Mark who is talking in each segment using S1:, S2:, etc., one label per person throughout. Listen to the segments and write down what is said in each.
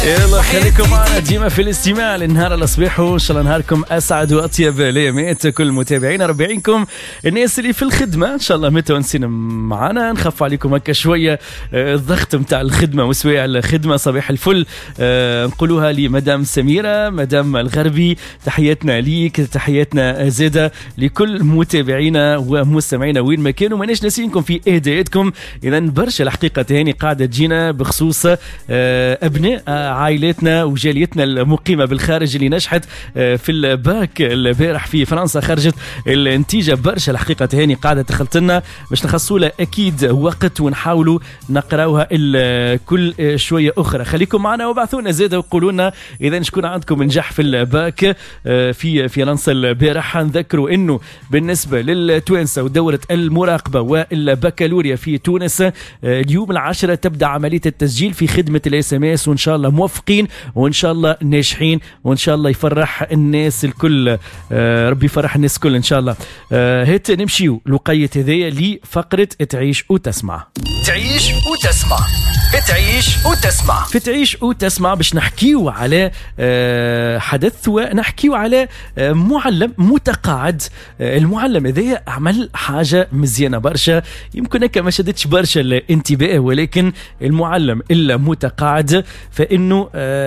S1: يلا خليكم معنا ديما في الاستماع للنهار الأصبح، وإن شاء الله نهاركم أسعد وأطيب ليامات. كل متابعينا ربعينكم الناس اللي في الخدمة إن شاء الله متونسين معنا، نخف عليكم هكا شوية الضغط متاع الخدمة وسواع الخدمة. صباح الفل نقولوها لمدام سميرة، مدام الغربي، تحياتنا ليك، تحياتنا زادة لكل متابعينا ومستمعينا وين ما كانوا. ماناش ناسينكم في إهداءاتكم، إذا برشا الحقيقة تهاني قاعدة تجينا بخصوص أبناء عائلتنا وجاليتنا المقيمة بالخارج اللي نجحت في الباك البارح في فرنسا، خرجت النتيجة. برشا الحقيقة تهاني قاعدة تخلطنا باش نخصولا أكيد وقت ونحاولوا نقراوها كل شوية أخرى. خليكم معنا وبعثونا زادة وقولوا لنا إذا شكون عندكم نجح في الباك في فرنسا البارح. نذكروا إنه بالنسبة للتوانسة ودورة المراقبة والبكالوريا في تونس اليوم 10 تبدأ عملية التسجيل في خدمة الSMS، وإن شاء الله موفقين وإن شاء الله ناجحين وإن شاء الله يفرح الناس الكل. ربي يفرح الناس الكل إن شاء الله. هات نمشيو لقية هذية لفقرة تعيش وتسمع.
S2: تعيش وتسمع، تعيش وتسمع،
S1: في تعيش وتسمع باش نحكيو على حدث ونحكيو على معلم متقاعد. المعلم هذا عمل حاجة مزيانة برشا، يمكن هكا ما شدتش برشا الانتباه، ولكن المعلم المتقاعد فإنه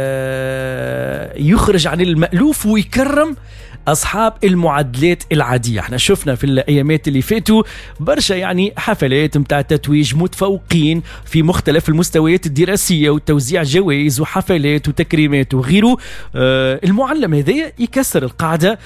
S1: يخرج عن المألوف ويكرم أصحاب المعادلات العادية. احنا شفنا في الأيامات اللي فاتوا برشا يعني حفلات متاع تتويج متفوقين في مختلف المستويات الدراسية وتوزيع جوائز وحفلات وتكريمات وغيره. المعلم هذا يكسر القاعدة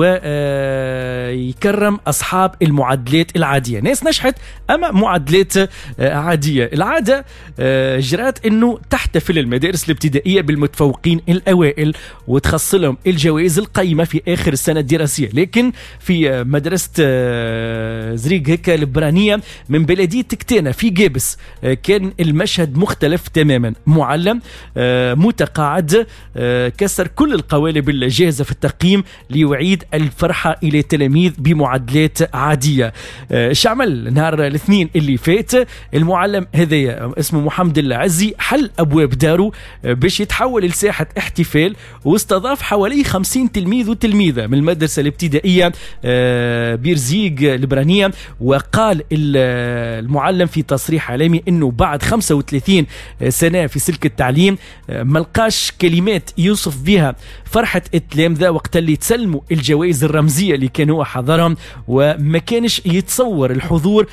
S1: ويكرم أصحاب المعادلات العادية، ناس نجحت أما معادلات عادية. العادة جرات أنه تحتفل المدارس الابتدائية بالمتفوقين الأوائل وتخصلهم الجوائز القيمة في آخر السنة الدراسية، لكن في مدرسة زريق هكا البرانية من بلدية تكتانة في جابس كان المشهد مختلف تماما. معلم متقاعد كسر كل القوالب الجاهزة في التقييم ليعيد الفرحة إلى التلاميذ بمعادلات عادية. شعمل نهار الاثنين اللي فات المعلم هذا اسمه محمد العزي حل أبواب داره باش يتحول لساحة احتفال، واستضاف حوالي 50 تلميذ وتلميذة من المدرسة الابتدائية بيرزيق البرانية. وقال المعلم في تصريح عالمي انه بعد 35 سنة في سلك التعليم ملقاش كلمات يوصف بها فرحة التلامذة وقت اللي تسلموا الجوائز الرمزية اللي كانوا حضرهم، وما كانش يتصور الحضور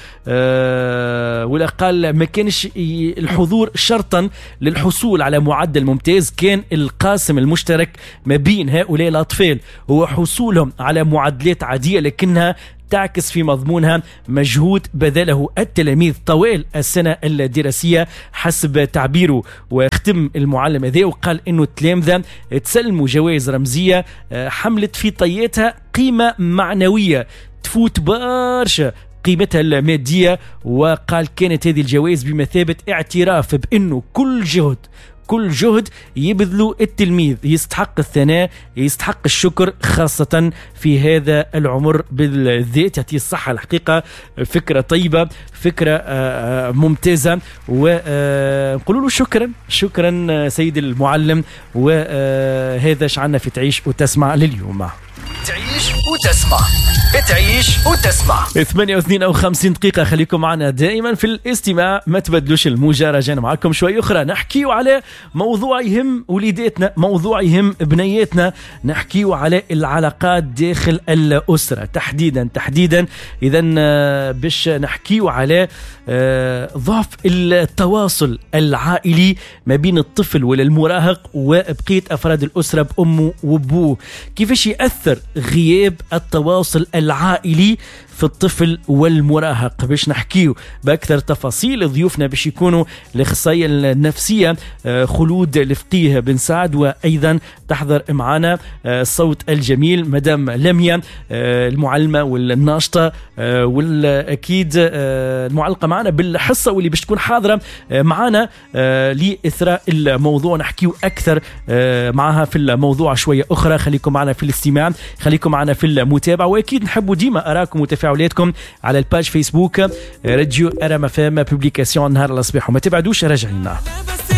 S1: ولا قال ما كانش الحضور شرطا للحصول على معدل ممتاز. كان القاسم المشترك ما بين هؤلاء الأطفال هو حصولهم على معادلات عادية لكنها تعكس في مضمونها مجهود بذله التلاميذ طوال السنة الدراسية حسب تعبيره. واختم المعلم ذا وقال انه التلامذة تسلموا جوائز رمزية حملت في طياتها قيمة معنوية تفوت برشا قيمتها المادية، وقال كانت هذه الجوائز بمثابة اعتراف بأنه كل جهد يبذلوا التلميذ يستحق الثناء، يستحق الشكر، خاصة في هذا العمر بالذات. يعطيه الصحة الحقيقة، فكرة طيبة، فكرة ممتازة، ونقول له شكرا سيد المعلم. وهذا شعنا في تعيش وتسمع لليوم.
S2: تعيش وتسمع، تعيش وتسمع
S1: 58 دقيقة. خليكم معنا دائما في الاستماع، ما تبدلوش الموجة. رجعنا معكم شوي أخرى نحكيو على موضوع يهم وليداتنا، موضوع يهم بنياتنا، نحكيو على العلاقات داخل الأسرة تحديدا. إذا باش نحكيو على ضعف التواصل العائلي ما بين الطفل ولا المراهق وبقية أفراد الأسرة بأمه وأبوه، كيفاش يأثر غياب التواصل العائلي في الطفل والمراهق. باش نحكيو بأكثر تفاصيل ضيوفنا باش يكونوا الأخصائية النفسية خلود الفقيه بن سعد، وأيضا تحضر معنا الصوت الجميل مدام لميا المعلمة والناشطة والأكيد المعلقة معنا بالحصة واللي باش تكون حاضرة معنا لإثراء الموضوع. نحكيو أكثر معها في الموضوع شوية أخرى. خليكم معنا في الاستماع، خليكم معنا في المتابعة، وأكيد نحبوا ديما أراكم وتفاعلاتكم على الباج فيسبوك راديو RMFM بوبليكاسيون نهار الأصبح، وما تبعدوش راجعينا.